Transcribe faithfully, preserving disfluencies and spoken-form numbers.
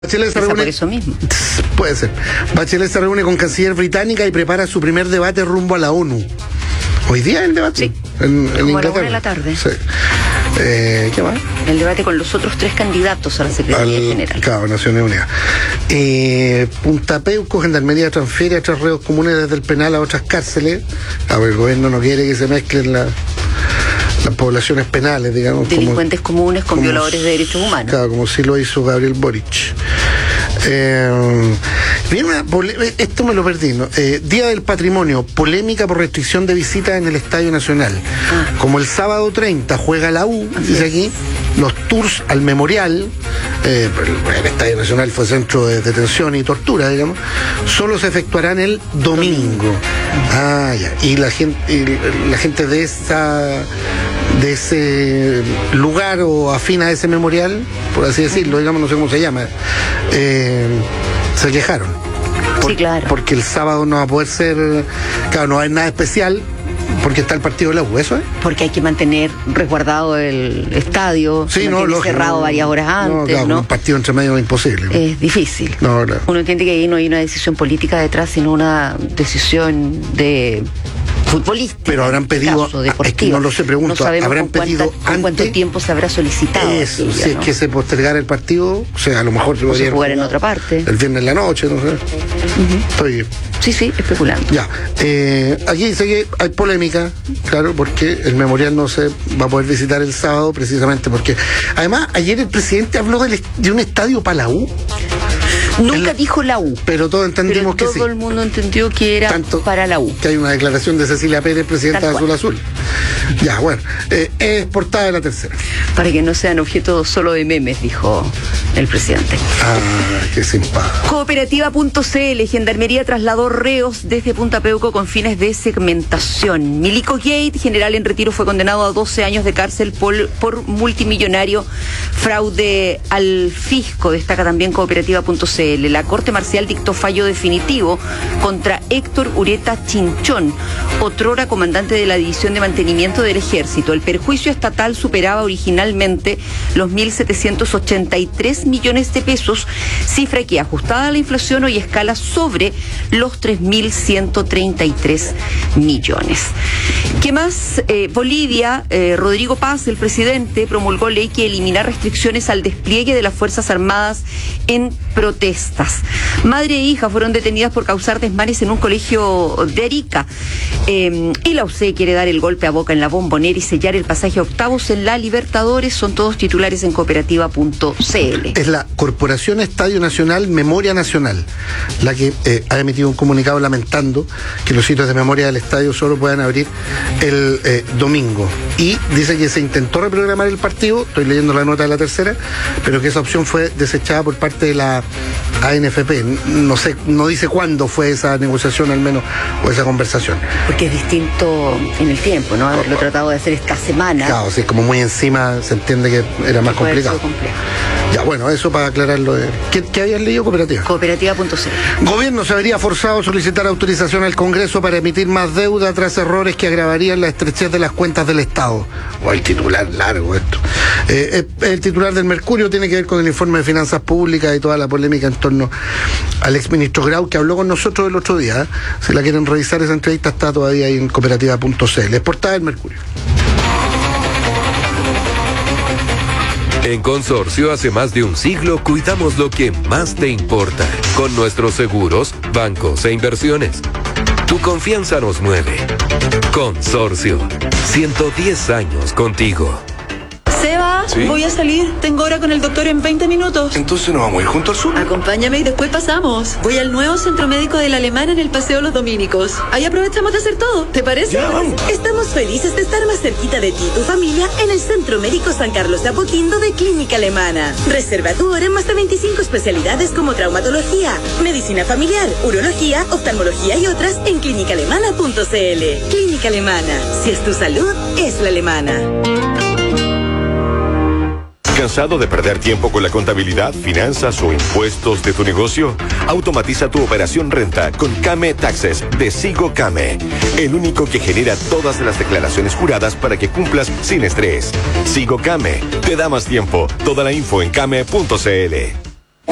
Bachelet se reúne, por eso mismo. Puede ser. Bachelet se reúne con canciller británica y prepara su primer debate rumbo a la ONU. ¿Hoy día el debate? Sí. En, en Como Inglaterra. a la una de la tarde. Sí. Eh, ¿Qué más? El debate con los otros tres candidatos a la Secretaría Al, General. Claro, Naciones Unidas. Eh, Punta Peuco, Gendarmería transfiere a tres reos comunes desde el penal a otras cárceles. A ver, el gobierno no quiere que se mezclen la, las poblaciones penales, digamos. Delincuentes como, comunes con como, violadores de derechos humanos. Claro, como sí lo hizo Gabriel Boric. Eh, bien, una pole- esto me lo perdí, ¿no? Eh, Día del Patrimonio, polémica por restricción de visitas en el Estadio Nacional. Ah. Como el sábado treinta juega la U, Así dice es. aquí, los tours al memorial, eh, el, el Estadio Nacional fue centro de detención y tortura, digamos, solo se efectuarán el domingo. Ah, ya. Y la gente, y la gente de esa de ese lugar o afín a ese memorial, por así decirlo, digamos, no sé cómo se llama, eh, se quejaron. Por, Sí, claro. Porque el sábado no va a poder ser, claro, no hay nada especial porque está el partido de la U, ¿eso es? Porque hay que mantener resguardado el estadio, Sí, se no, mantiene lógico, cerrado no, varias horas no, antes, claro, ¿no? un partido entre medio es imposible. Es difícil. No, claro. Uno entiende que ahí no hay una decisión política detrás, sino una decisión de futbolística. Pero habrán en este pedido- caso, es que deportiva. no lo sé, pregunto, No sabemos ¿habrán con cuánta- pedido con cuánto antes? tiempo se habrá solicitado. Eso, aquello, si es ¿no? que se postergara el partido, o sea, a lo mejor se O se podría jugar en otra parte. el viernes en la noche, no sé. Estoy. Sí, sí, especulando. Ya, eh, aquí dice que hay polémica, claro, porque el memorial no se va a poder visitar el sábado, precisamente porque, además, ayer el presidente habló del est- de un estadio para la U, Nunca El- dijo la U. pero todos entendimos pero que todo sí. el mundo entendió que era Tanto para la U. que hay una declaración de Cecilia Pérez, presidenta de Tal Azul cual. Azul. Ya, bueno, eh, es portada de la tercera. Para que no sean objeto solo de memes, dijo el presidente. Ah, qué simpático. Cooperativa punto c l, Gendarmería trasladó reos desde Punta Peuco con fines de segmentación. Milico Gate, general en retiro, fue condenado a doce años de cárcel por, por multimillonario fraude al fisco, destaca también Cooperativa punto c l. La Corte Marcial dictó fallo definitivo contra Héctor Ureta Chinchón, otrora comandante de la División de Mantenimiento del Ejército. El perjuicio estatal superaba originalmente los mil setecientos ochenta y tres millones de pesos, cifra que, ajustada a la inflación, hoy escala sobre los tres mil ciento treinta y tres millones. ¿Qué más? Eh, Bolivia, eh, Rodrigo Paz, el presidente, promulgó ley que elimina restricciones al despliegue de las Fuerzas Armadas en protestas. Madre e hija fueron detenidas por causar desmanes en un colegio de Arica. Eh, y la U C quiere dar el golpe a Boca en la Bombonera y sellar el pasaje a octavos en la Libertadores. Son todos titulares en cooperativa punto c l. Es la Corporación Estadio Nacional Memoria Nacional la que eh, ha emitido un comunicado lamentando que los sitios de memoria del estadio solo puedan abrir el eh, domingo, y dice que se intentó reprogramar el partido, estoy leyendo la nota de la tercera, pero que esa opción fue desechada por parte de la A N F P. No sé, no dice cuándo fue esa negociación al menos, o esa conversación. Porque es distinto en el tiempo, ¿no? Haberlo tratado de hacer esta semana. Claro, si es como muy encima, se entiende que era más puede haber complicado. sido complejo. Ya, bueno, eso para aclararlo. De... ¿Qué, ¿Qué habías leído, Cooperativa? cooperativa punto c l. Gobierno se vería forzado a solicitar autorización al Congreso para emitir más deuda tras errores que agravarían la estrechez de las cuentas del Estado. O el titular largo esto. Eh, eh, el titular del Mercurio tiene que ver con el informe de finanzas públicas y toda la polémica en torno al exministro Grau, que habló con nosotros el otro día. ¿eh? Si la quieren revisar, esa entrevista está todavía ahí en cooperativa punto c l. Es portada del Mercurio. En Consorcio, hace más de un siglo, cuidamos lo que más te importa. Con nuestros seguros, bancos e inversiones. Tu confianza nos mueve. Consorcio. ciento diez años contigo. Seba, ¿Sí? voy a salir. Tengo hora con el doctor en veinte minutos. Entonces nos vamos a ir junto al sur. Acompáñame y después pasamos. Voy al nuevo centro médico del Alemán en el Paseo Los Dominicos. Ahí aprovechamos de hacer todo. ¿Te parece? Ya, vamos. Estamos felices de estar más cerquita de ti y tu familia en el Centro Médico San Carlos de Apoquindo de Clínica Alemana. Reserva tu hora en más de veinticinco especialidades como traumatología, medicina familiar, urología, oftalmología y otras en clínica alemana punto c l. Clínica Alemana. Si es tu salud, es la alemana. ¿Cansado de perder tiempo con la contabilidad, finanzas o impuestos de tu negocio? Automatiza tu operación renta con Came Taxes de Sigo Came, el único que genera todas las declaraciones juradas para que cumplas sin estrés. Sigo Came te da más tiempo. Toda la info en came punto c l.